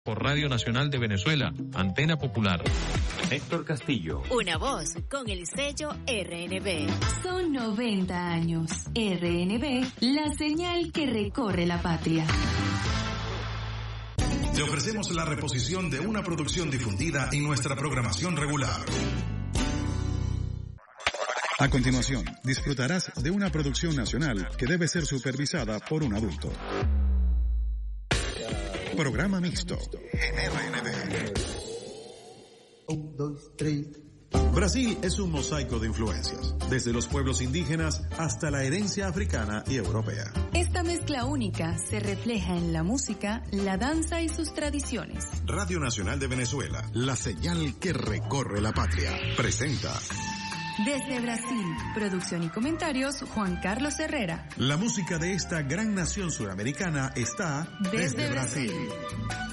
Por Radio Nacional de Venezuela, Antena Popular. Héctor Castillo. Una voz con el sello RNB. Son 90 años. RNB, la señal que recorre la patria. Te ofrecemos la reposición de una producción difundida en nuestra programación regular. A continuación, disfrutarás de una producción nacional que debe ser supervisada por un adulto. Programa mixto en RNB. 1, 2, 3. Brasil es un mosaico de influencias, desde los pueblos indígenas hasta la herencia africana y europea. Esta mezcla única se refleja en la música, la danza y sus tradiciones. Radio Nacional de Venezuela, la señal que recorre la patria, presenta. Desde Brasil, producción y comentarios, Juan Carlos Herrera. La música de esta gran nación suramericana está desde Brasil.